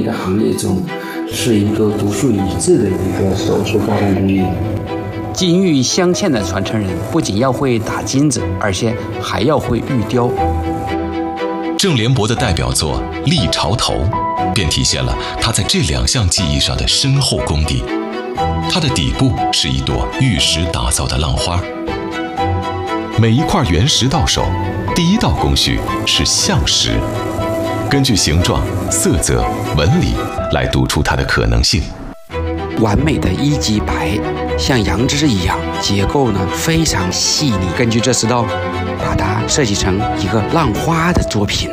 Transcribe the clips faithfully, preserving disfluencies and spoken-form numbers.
的行业中，是一个独树一帜的一个手术高端工艺。 金玉镶嵌的传承人不仅要会打金子，而且还要会玉雕。 郑连伯的代表作《历朝头》便体现了他在这两项技艺上的深厚功底。它的底部是一朵玉石打造的浪花，每一块原石到手，第一道工序是象石，根据形状、色泽、纹理来读出它的可能性。 完美的一级白，像羊脂一样，结构呢非常细腻。根据这石头，把它设计成一个浪花的作品。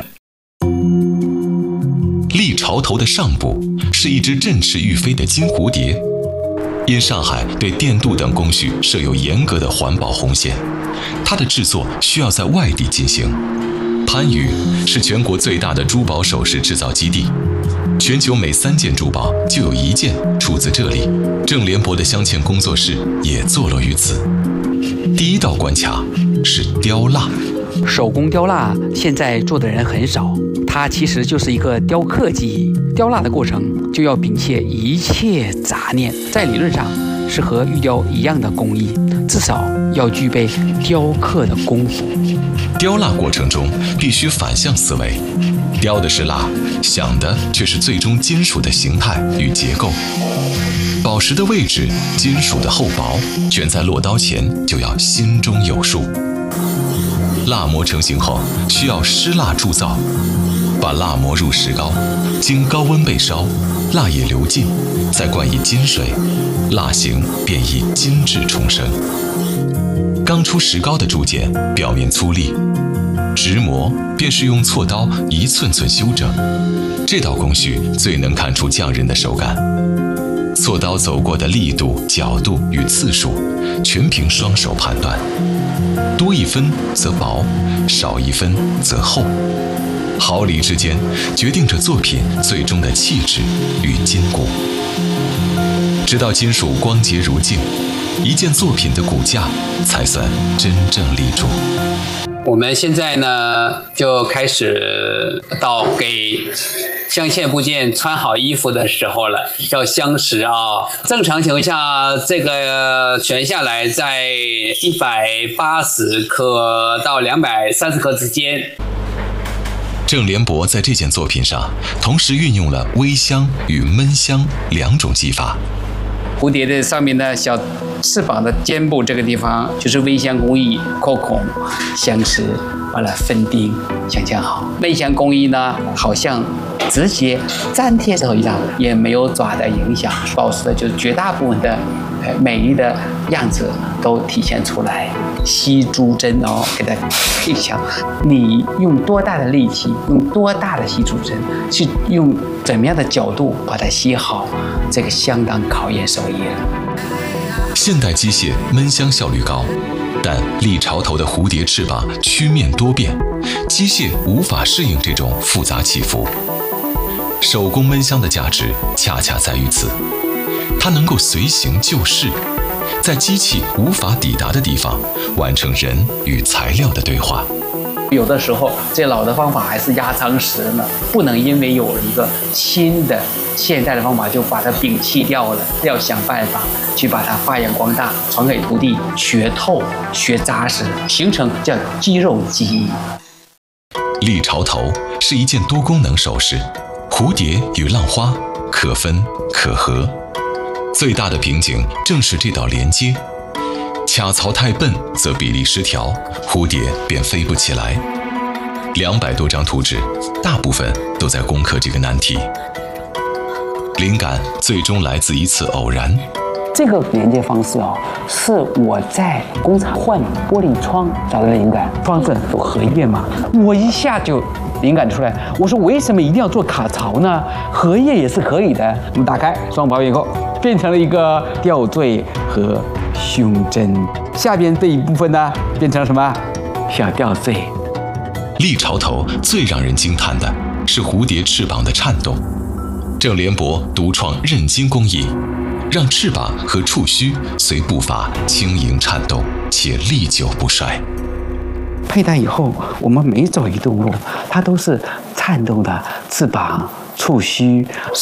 历朝头的上部是一只振翅欲飞的金蝴蝶。因上海对电镀等工序设有严格的环保红线，它的制作需要在外地进行。番禺是全国最大的珠宝首饰制造基地，全球每三件珠宝就有一件出自这里。郑连伯的镶嵌工作室也坐落于此。第一道关卡是雕蜡。 手工雕蜡现在做的人很少，它其实就是一个雕刻技艺。雕蜡的过程就要摒弃一切杂念，在理论上是和玉雕一样的工艺，至少要具备雕刻的功夫。 雕蜡过程中必须反向思维，雕的是蜡，想的却是最终金属的形态与结构。宝石的位置、金属的厚薄，卷在落刀前就要心中有数。蜡模成型后，需要湿蜡铸造，把蜡模入石膏，经高温焙烧，蜡液流尽，再灌以金水，蜡形便以金质重生。刚出石膏的铸件表面粗粝，直模便是用锉刀一寸寸修整。这道工序最能看出匠人的手感，锉刀走过的力度、角度与次数，全凭双手判断。多一分则薄，少一分则厚，毫厘之间决定着作品最终的气质与筋骨。直到金属光洁如镜，一件作品的骨架才算真正立住。 我们现在呢，就开始到给镶嵌部件穿好衣服的时候了，要镶石啊。正常情况下，这个旋下来在一百八十克到两百三十克之间。 郑连伯在这件作品上，同时运用了微镶与闷镶两种技法。 蝴蝶的上面的小翅膀的尖部这个地方，就是微镶工艺，扩孔、镶石，完了分钉，镶嵌好。内镶工艺呢，好像直接粘贴手一样，也没有爪的影响，保持的就是绝大部分的美丽的样子都体现出来。吸珠针哦，给它配上，你用多大的力气，用多大的吸珠针，去用怎么样的角度把它吸好，这个相当考验手艺了。 现代机械闷镶效率高，但历朝头的蝴蝶翅膀曲面多变，机械无法适应这种复杂起伏。手工闷镶的价值恰恰在于此，它能够随形就势，在机器无法抵达的地方，完成人与材料的对话。 有的时候，这老的方法还是压舱石呢，不能因为有一个新的现代的方法就把它摒弃掉了，要想办法去把它发扬光大，传给徒弟，学透、学扎实，形成叫肌肉记忆。 历朝头是一件多功能首饰，蝴蝶与浪花可分可合。最大的瓶颈正是这道连接，卡槽太笨则比例失调，蝴蝶便飞不起来。两百多张图纸，大部分都在攻克这个难题。灵感最终来自一次偶然。 这个连接方式哦，是我在工厂换玻璃窗找到的灵感。窗子有荷叶嘛，我一下就灵感出来。我说为什么一定要做卡槽呢？荷叶也是可以的。我们打开双保险扣，变成了一个吊坠和胸针。下边这一部分呢，变成了什么？小吊坠。 历朝头最让人惊叹的是蝴蝶翅膀的颤动。郑连伯独创韧筋工艺，让翅膀和触须随步伐轻盈颤动，且历久不衰。 佩戴以后，我们每走一段路，它都是颤动的翅膀、触须，